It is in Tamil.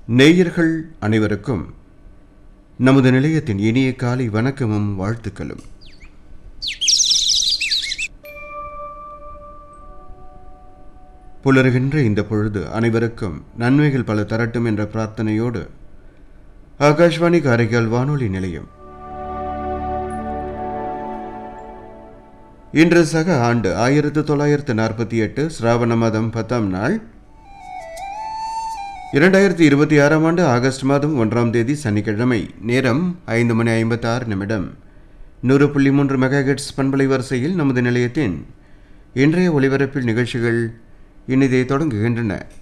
நேயர்கள் அனைவருக்கும் நமது நிலையத்தின் இனிய காலை வணக்கமும் வாழ்த்துக்களும். புலருகின்ற இந்த பொழுது அனைவருக்கும் நன்மைகள் பல தரட்டும் என்ற பிரார்த்தனையோடு ஆகாஷ்வாணி காரைக்கால் வானொலி நிலையம் இன்று சக ஆண்டு 1948 சிராவண மாதம் 10ஆம் நாள் 2026ஆம் ஆண்டு ஆகஸ்ட் மாதம் 1ஆம் தேதி சனிக்கிழமை. நேரம் 5:56 100.3 மெகாஹெர்ட்ஸ் பண்பலை வரிசையில் நமது நிலையத்தின் இன்றைய ஒலிபரப்பில் நிகழ்ச்சிகள் இனிதே தொடங்குகின்றன.